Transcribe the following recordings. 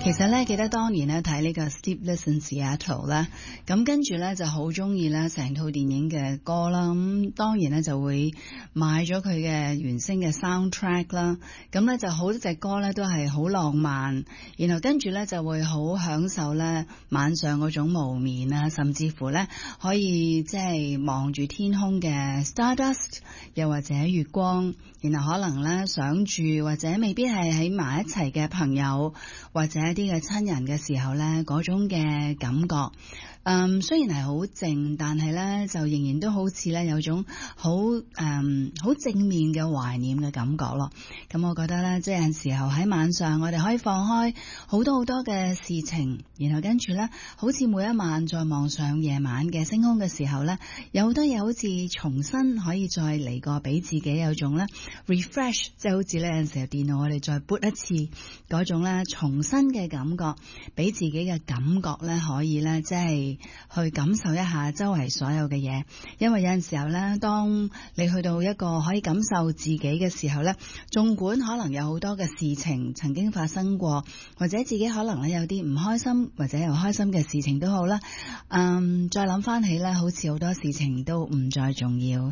其實咧，記得當年咧睇呢個 Sleepless in Seattle 咧，咁跟住咧就好中意咧成套電影嘅歌啦。咁當然咧就會買咗佢嘅原聲嘅 soundtrack 啦。咁咧就好多隻歌咧都係好浪漫，然後跟住咧就會好享受咧晚上嗰種無眠啊，甚至乎咧可以即係望住天空嘅 Stardust， 又或者月光，然後可能咧想住或者未必係喺埋一齊嘅朋友或者一啲嘅親人嘅時候咧，嗰種嘅感覺，雖然係好靜，但係咧就仍然都好似咧有種好正面嘅懷念嘅感覺咯。咁我覺得咧，即係有時候喺晚上，我哋可以放開好多嘅事情，然後跟住咧，好似每一晚再望上夜晚嘅星空嘅時候咧，有好多嘢好似重新可以再嚟過，俾自己有種咧 refresh， 即係好似咧有陣時候電腦我哋再 boot 一次嗰種咧重新嘅感覺，俾自己嘅感覺咧可以咧即係去感受一下周圍所有嘅嘢。因為有陣時候咧，當你去到一個可以感受自己嘅時候咧，縱管可能有好多嘅事情曾經發生過，或者自己可能咧有啲唔開心或者又開心嘅事情都好啦，再諗翻起咧，好似好多事情都唔再重要。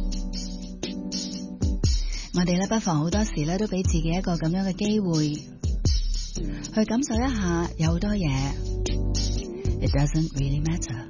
我哋咧不妨好多時咧都俾自己一個咁樣嘅機會，去感受一下有好多嘢 It doesn't really matter。